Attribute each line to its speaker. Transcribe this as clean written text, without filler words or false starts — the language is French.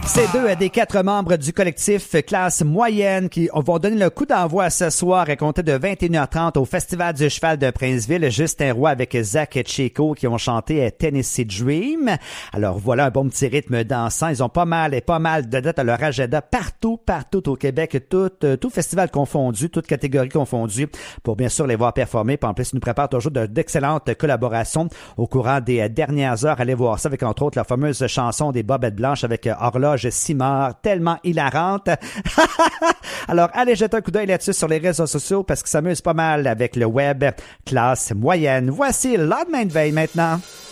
Speaker 1: C'est deux des quatre membres du collectif classe moyenne qui vont donner le coup d'envoi ce soir à compter de 21h30 au Festival du Cheval de Princeville. Justin Roy avec Zach et Chico qui ont chanté Tennessee Dream. Alors voilà un bon petit rythme dansant. Ils ont pas mal de dates à leur agenda partout au Québec, tout festival confondu, toute catégorie confondue pour bien sûr les voir performer. Puis en plus, ils nous préparent toujours d'excellentes collaborations au courant des dernières heures. Allez voir ça avec entre autres la fameuse chanson des Bobettes Blanches avec Horloge Simard, tellement hilarante. Alors, allez jeter un coup d'œil là-dessus sur les réseaux sociaux parce que ça s'amuse pas mal avec le web classe moyenne. Voici Lendemain de veille maintenant.